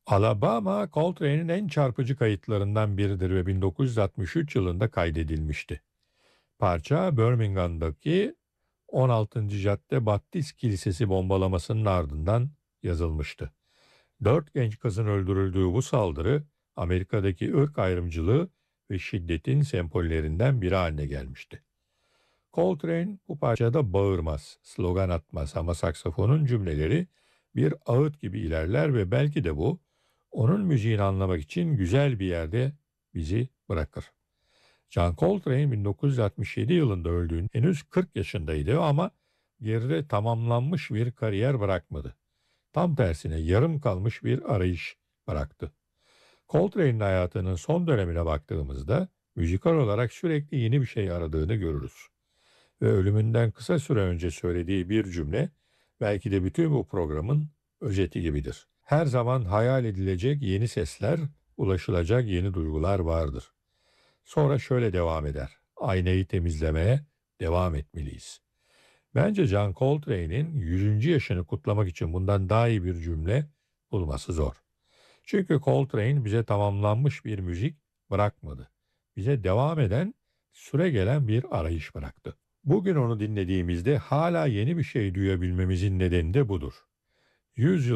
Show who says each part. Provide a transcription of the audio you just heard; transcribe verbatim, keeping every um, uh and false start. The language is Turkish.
Speaker 1: Alabama, Coltrane'in en çarpıcı kayıtlarından biridir ve bin dokuz yüz altmış üç yılında kaydedilmişti. Parça Birmingham'daki on altıncı. Cadde Baptist Kilisesi bombalamasının ardından yazılmıştı. Dört genç kızın öldürüldüğü bu saldırı Amerika'daki ırk ayrımcılığı ve şiddetin sembollerinden biri haline gelmişti. Coltrane bu parçada bağırmaz, slogan atmaz ama saksafonun cümleleri bir ağıt gibi ilerler ve belki de bu onun müziğini anlamak için güzel bir yerde bizi bırakır. John Coltrane bin dokuz yüz altmış yedi yılında öldüğünde henüz kırk yaşındaydı ama geride tamamlanmış bir kariyer bırakmadı. Tam tersine yarım kalmış bir arayış bıraktı. Coltrane'in hayatının son dönemine baktığımızda müzikal olarak sürekli yeni bir şey aradığını görürüz. Ve ölümünden kısa süre önce söylediği bir cümle belki de bütün bu programın özeti gibidir. Her zaman hayal edilecek yeni sesler, ulaşılacak yeni duygular vardır. Sonra şöyle devam eder. Aynayı temizlemeye devam etmeliyiz. Bence John Coltrane'in yüzüncü yaşını kutlamak için bundan daha iyi bir cümle bulması zor. Çünkü Coltrane bize tamamlanmış bir müzik bırakmadı. Bize devam eden, süregelen bir arayış bıraktı. Bugün onu dinlediğimizde hala yeni bir şey duyabilmemizin nedeni de budur. yüz